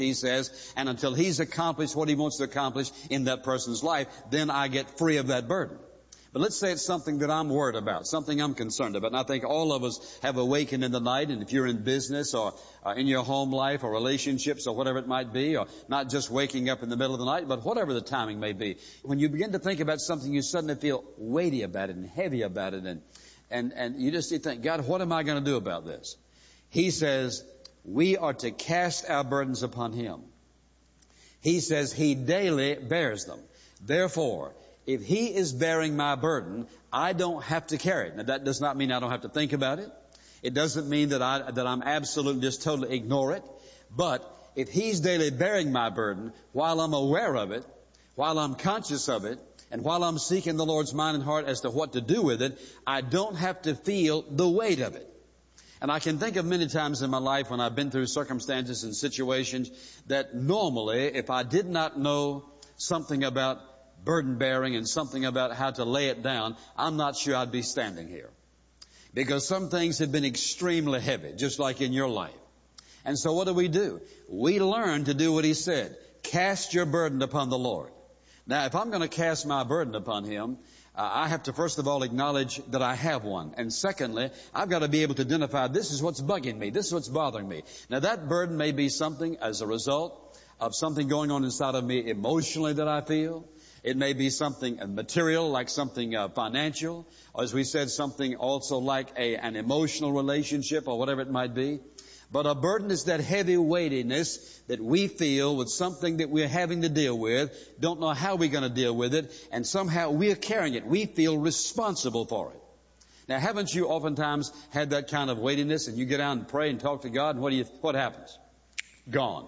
he says, and until he's accomplished what he wants to accomplish in that person's life, then I get free of that burden. But let's say it's something that I'm worried about, something I'm concerned about. And I think all of us have awakened in the night, and if you're in business or in your home life or relationships or whatever it might be, or not just waking up in the middle of the night, but whatever the timing may be, when you begin to think about something, you suddenly feel weighty about it and heavy about it, and you think, God, what am I going to do about this? He says, we are to cast our burdens upon him. He says he daily bears them. Therefore, if he is bearing my burden, I don't have to carry it. Now, that does not mean I don't have to think about it. It doesn't mean that I'm absolutely just totally ignore it. But if he's daily bearing my burden, while I'm aware of it, while I'm conscious of it, and while I'm seeking the Lord's mind and heart as to what to do with it, I don't have to feel the weight of it. And I can think of many times in my life when I've been through circumstances and situations that normally, if I did not know something about burden bearing and something about how to lay it down, I'm not sure I'd be standing here. Because some things have been extremely heavy, just like in your life. And so what do? We learn to do what he said. Cast your burden upon the Lord. Now, if I'm going to cast my burden upon him, I have to first of all acknowledge that I have one. And secondly, I've got to be able to identify this is what's bugging me. This is what's bothering me. Now, that burden may be something as a result of something going on inside of me emotionally that I feel. It may be something material, like something financial, or as we said, something also like an emotional relationship or whatever it might be. But a burden is that heavy weightiness that we feel with something that we're having to deal with, don't know how we're going to deal with it, and somehow we're carrying it. We feel responsible for it. Now, haven't you oftentimes had that kind of weightiness, and you get out and pray and talk to God, and what happens? Gone.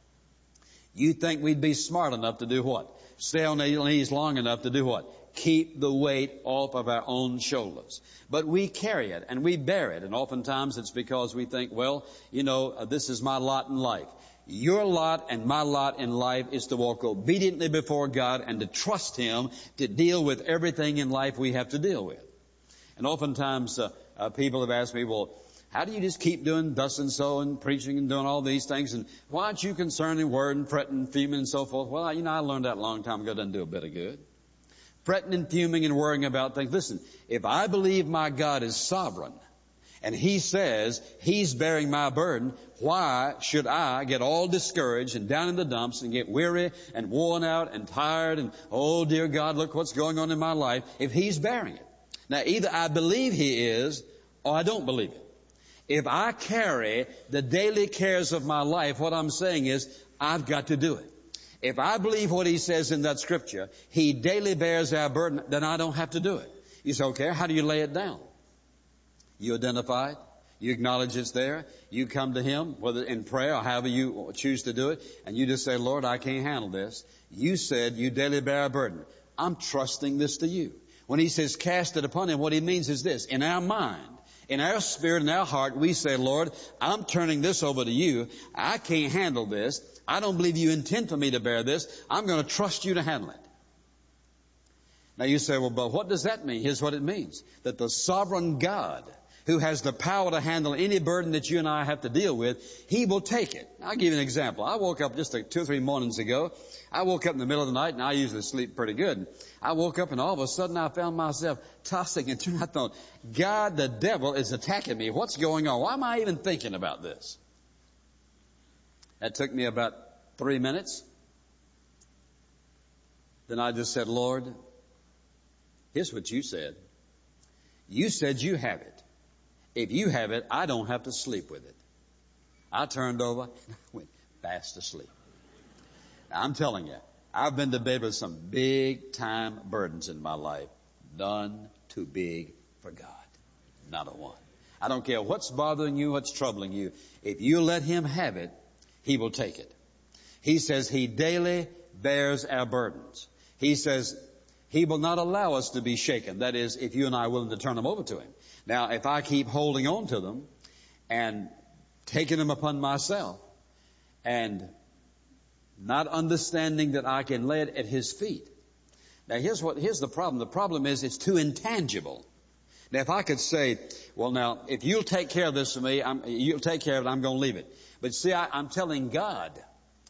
You think we'd be smart enough to do what? Stay on their knees long enough to do what? Keep the weight off of our own shoulders. But we carry it and we bear it. And oftentimes it's because we think, well, this is my lot in life. Your lot and my lot in life is to walk obediently before God and to trust him to deal with everything in life we have to deal with. And oftentimes people have asked me, well, how do you just keep doing thus and so and preaching and doing all these things? And why aren't you concerned in word and fretting and fuming and so forth? Well, I learned that a long time ago. It doesn't do a bit of good. Fretting and fuming and worrying about things. Listen, if I believe my God is sovereign and he says he's bearing my burden, why should I get all discouraged and down in the dumps and get weary and worn out and tired and, oh, dear God, look what's going on in my life if he's bearing it? Now, either I believe he is or I don't believe it. If I carry the daily cares of my life, what I'm saying is I've got to do it. If I believe what he says in that scripture, he daily bears our burden, then I don't have to do it. You say, okay, how do you lay it down? You identify it. You acknowledge it's there. You come to him, whether in prayer or however you choose to do it, and you just say, Lord, I can't handle this. You said you daily bear a burden. I'm trusting this to you. When he says cast it upon him, what he means is this. In our mind, in our spirit, in our heart, we say, Lord, I'm turning this over to you. I can't handle this. I don't believe you intend for me to bear this. I'm going to trust you to handle it. Now you say, well, but what does that mean? Here's what it means. That the sovereign God, who has the power to handle any burden that you and I have to deal with, he will take it. I'll give you an example. I woke up just 2 or 3 mornings ago. I woke up in the middle of the night, and I usually sleep pretty good. I woke up, and all of a sudden I found myself tossing and turning. I thought, God, the devil is attacking me. What's going on? Why am I even thinking about this? That took me about 3 minutes. Then I just said, Lord, here's what you said. You said you have it. If you have it, I don't have to sleep with it. I turned over and went fast asleep. Now, I'm telling you, I've been to bed with some big time burdens in my life. None too big for God. Not a one. I don't care what's bothering you, what's troubling you. If you let him have it, he will take it. He says he daily bears our burdens. He says he will not allow us to be shaken. That is, if you and I are willing to turn them over to him. Now, if I keep holding on to them and taking them upon myself and not understanding that I can lay it at his feet. Now, here's the problem. The problem is it's too intangible. Now, if I could say, well, now, if you'll take care of this for me, you'll take care of it, I'm going to leave it. But see, I'm telling God